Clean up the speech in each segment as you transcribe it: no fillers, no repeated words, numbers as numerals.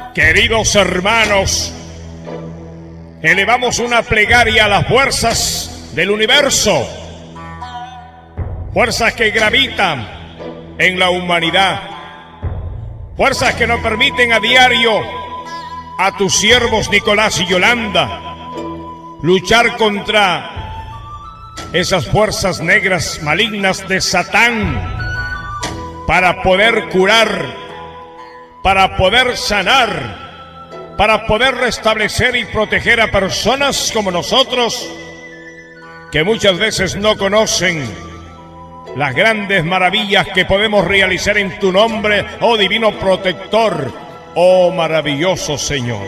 Queridos hermanos, elevamos una plegaria a las fuerzas del universo, fuerzas que gravitan en la humanidad, fuerzas que nos permiten a diario a tus siervos Nicolás y Yolanda luchar contra esas fuerzas negras malignas de Satán para poder curar, para poder sanar, para poder restablecer y proteger a personas como nosotros que muchas veces no conocen las grandes maravillas que podemos realizar en tu nombre, oh divino protector, oh maravilloso Señor.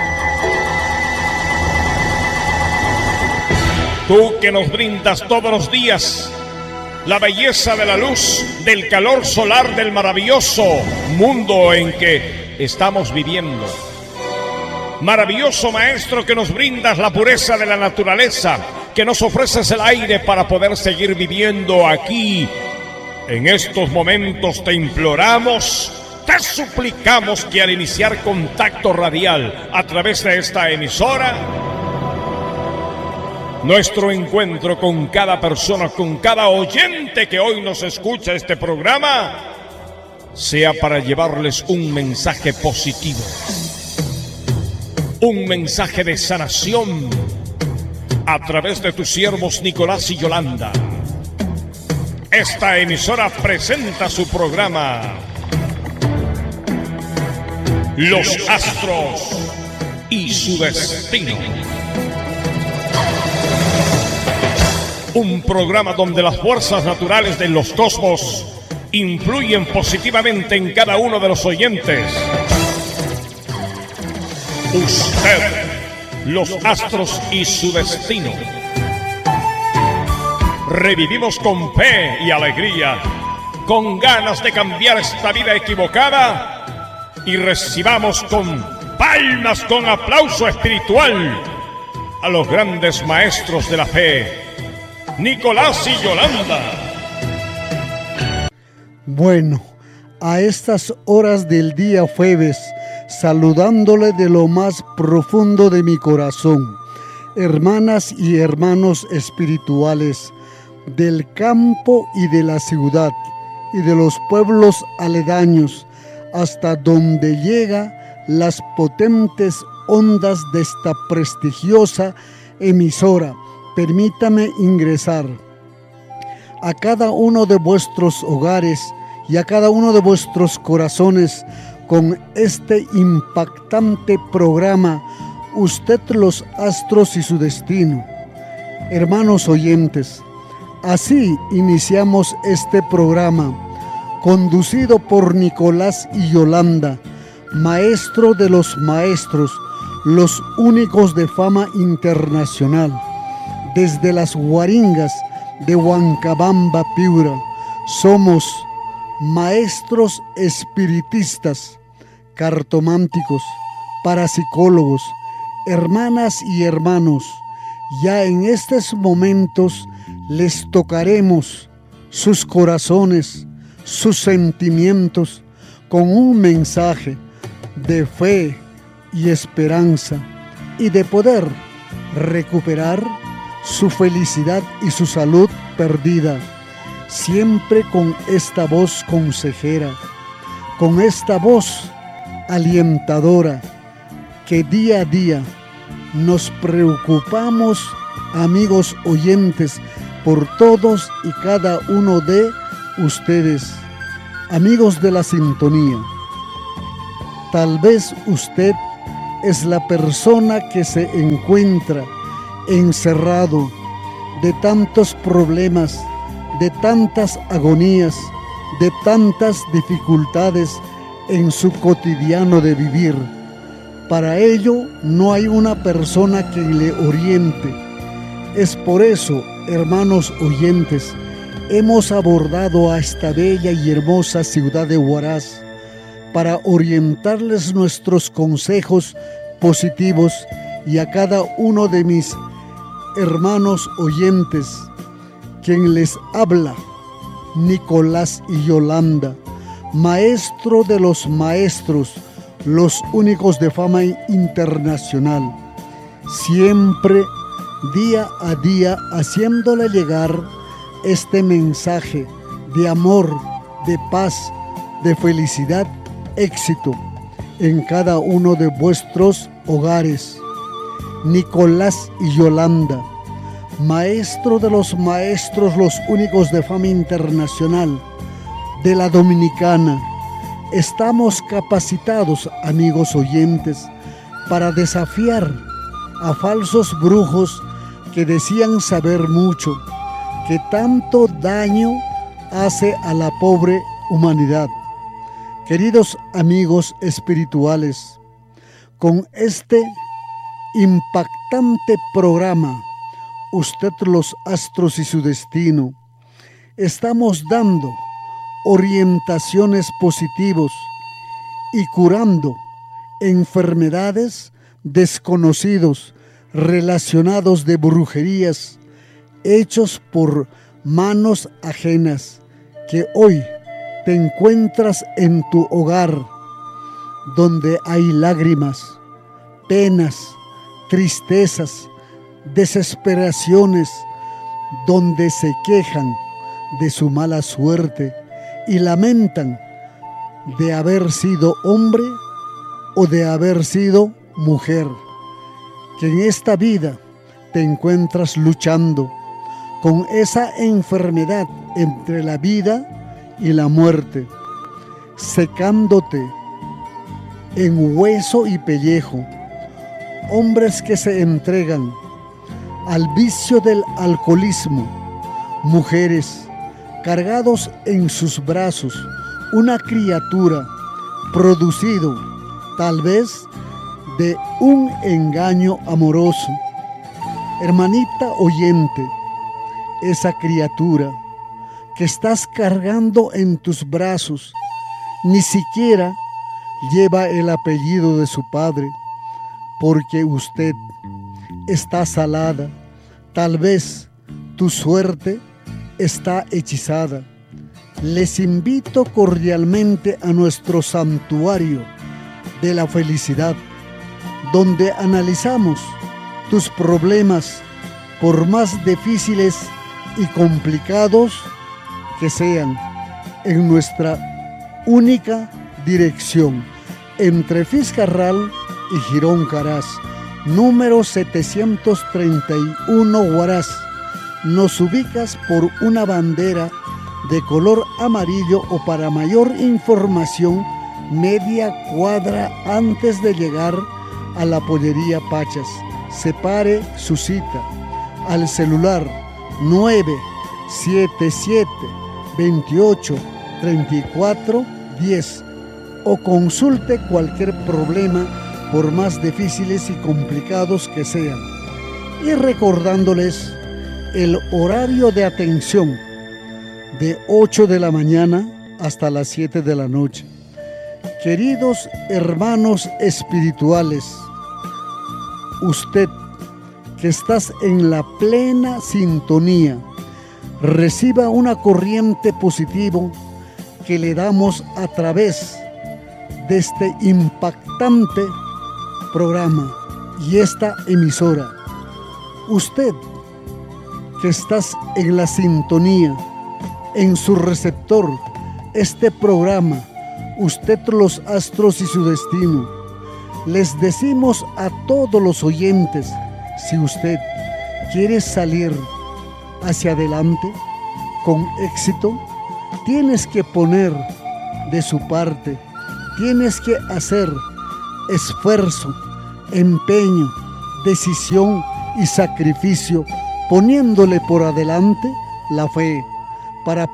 Tú que nos brindas todos los días la belleza de la luz, del calor solar del maravilloso mundo en que estamos viviendo. Maravilloso Maestro que nos brindas la pureza de la naturaleza, que nos ofreces el aire para poder seguir viviendo aquí. En estos momentos te imploramos, te suplicamos que al iniciar contacto radial a través de esta emisora, nuestro encuentro con cada persona, con cada oyente que hoy nos escucha este programa, sea para llevarles un mensaje positivo, un mensaje de sanación a través de tus siervos Nicolás y Yolanda. Esta emisora presenta su programa Los Astros y su Destino. Un programa donde las fuerzas naturales de los cosmos influyen positivamente en cada uno de los oyentes. Usted, los astros y su destino. Revivimos con fe y alegría, con ganas de cambiar esta vida equivocada, y recibamos con palmas, con aplauso espiritual a los grandes maestros de la fe, Nicolás y Yolanda. Bueno, a estas horas del día jueves, saludándole de lo más profundo de mi corazón, hermanas y hermanos espirituales del campo y de la ciudad y de los pueblos aledaños, hasta donde llega las potentes ondas de esta prestigiosa emisora. Permítame ingresar a cada uno de vuestros hogares y a cada uno de vuestros corazones con este impactante programa, Usted, los astros y su destino. Hermanos oyentes, así iniciamos este programa, conducido por Nicolás y Yolanda, maestro de los maestros, los únicos de fama internacional. Desde las Guaringas de Huancabamba, Piura, somos maestros espiritistas, cartománticos, parapsicólogos, hermanas y hermanos. Ya en estos momentos les tocaremos sus corazones, sus sentimientos, con un mensaje de fe y esperanza y de poder recuperar su felicidad y su salud perdida, siempre con esta voz consejera, con esta voz alientadora, que día a día nos preocupamos, amigos oyentes, por todos y cada uno de ustedes, amigos de la sintonía. Tal vez usted es la persona que se encuentra encerrado de tantos problemas, de tantas agonías, de tantas dificultades en su cotidiano de vivir. Para ello no hay una persona que le oriente. Es por eso, hermanos oyentes, hemos abordado a esta bella y hermosa ciudad de Huaraz para orientarles nuestros consejos positivos, y a cada uno de mis hermanos oyentes, quien les habla, Nicolás y Yolanda, maestro de los maestros, los únicos de fama internacional, siempre día a día haciéndole llegar este mensaje de amor, de paz, de felicidad, éxito en cada uno de vuestros hogares. Nicolás y Yolanda, maestro de los maestros, los únicos de fama internacional de la Dominicana, estamos capacitados, amigos oyentes, para desafiar a falsos brujos que decían saber mucho, que tanto daño hace a la pobre humanidad. Queridos amigos espirituales, con este impactante programa, Usted, los astros y su destino, estamos dando orientaciones positivas y curando enfermedades desconocidos relacionados de brujerías hechos por manos ajenas, que hoy te encuentras en tu hogar, donde hay lágrimas, penas, tristezas, desesperaciones, donde se quejan de su mala suerte y lamentan de haber sido hombre o de haber sido mujer, que en esta vida te encuentras luchando con esa enfermedad entre la vida y la muerte, secándote en hueso y pellejo. Hombres que se entregan al vicio del alcoholismo, mujeres cargados en sus brazos una criatura producido tal vez de un engaño amoroso. Hermanita oyente, esa criatura que estás cargando en tus brazos ni siquiera lleva el apellido de su padre, porque usted está salada. Tal vez tu suerte está hechizada. Les invito cordialmente a nuestro santuario de la felicidad, donde analizamos tus problemas, por más difíciles y complicados que sean, en nuestra única dirección, entre Fiscarral y Girón Caraz, número 731 Huaraz. Nos ubicas por una bandera de color amarillo, o para mayor información, media cuadra antes de llegar a la pollería Pachas. Separe su cita al celular 977 28 34 10 o consulte cualquier problema, por más difíciles y complicados que sean. Y recordándoles el horario de atención, de 8 de la mañana hasta las 7 de la noche. Queridos hermanos espirituales, usted que estás en la plena sintonía, reciba una corriente positiva que le damos a través de este impactante programa y esta emisora. Usted que estás en la sintonía, en su receptor, este programa, Usted, los astros y su destino, les decimos a todos los oyentes: si usted quiere salir hacia adelante con éxito, tienes que poner de su parte, tienes que hacer esfuerzo, empeño, decisión y sacrificio, poniéndole por adelante la fe para